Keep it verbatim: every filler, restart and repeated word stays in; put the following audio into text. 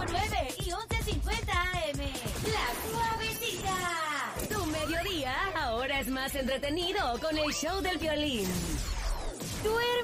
nueve y once cincuenta A M. La Suavecita. Tu mediodía ahora es más entretenido con el show del violín. Duerme